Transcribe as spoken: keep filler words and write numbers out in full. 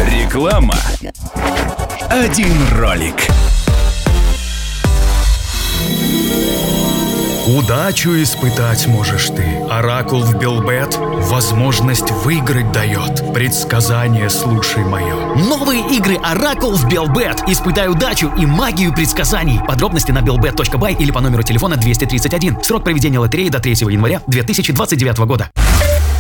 Реклама. Один ролик. Удачу испытать можешь ты. Оракул в Белбет возможность выиграть дает. Предсказание слушай мое. Новые игры Оракул в Белбет. Испытай удачу и магию предсказаний. Подробности на белбет точка бай или по номеру телефона двести тридцать один. Срок проведения лотереи до третьего января две тысячи двадцать девятого года.